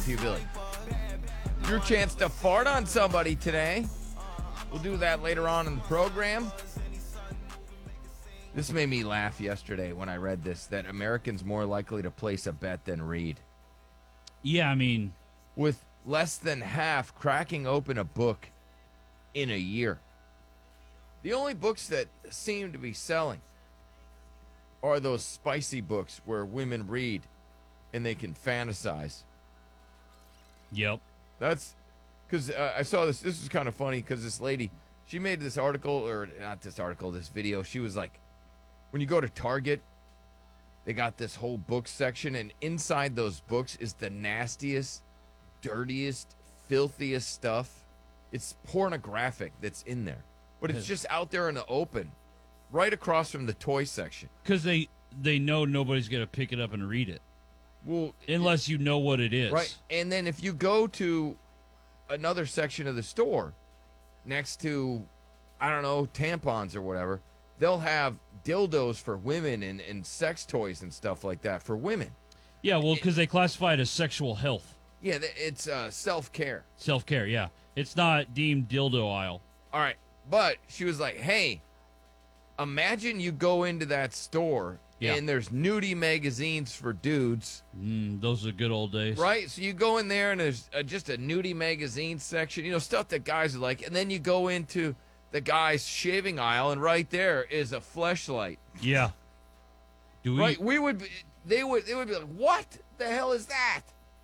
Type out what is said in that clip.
to you, Billy. Your chance to fart on somebody today. We'll do that later on in the program. This made me laugh yesterday when I read this, that Americans more likely to place a bet than read. Yeah, I mean, With less than half cracking open a book in a year. The only books that seem to be selling are those spicy books where women read and they can fantasize. yep. That's because I saw this. This was kind of funny because this lady, she made this article, or not this article, this video. She was like, when you go to Target, they got this whole book section, and inside those books is the nastiest, dirtiest, filthiest stuff. It's pornographic that's in there, but it's just out there in the open, right across from the toy section. Because they know nobody's going to pick it up and read it. Well, Unless you know what it is. right. And then if you go to another section of the store next to, I don't know, tampons or whatever, they'll have dildos for women and sex toys and stuff like that for women. Yeah, well, because they classify it as sexual health. Yeah, it's self-care. Self-care, yeah. It's not deemed dildo aisle. All right. But she was like, hey, imagine you go into that store Yeah. and there's nudie magazines for dudes, Those are good old days. right? So you go in there and there's just a nudie magazine section, stuff that guys are like. And then you go into the guy's shaving aisle, and right there is a fleshlight. Yeah. Do we? Right? They would be like, what the hell is that?